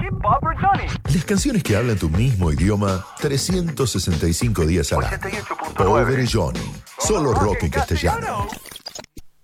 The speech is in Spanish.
Las canciones que hablan tu mismo idioma 365 días al año. Pobre Johnny. Solo rock en castellano.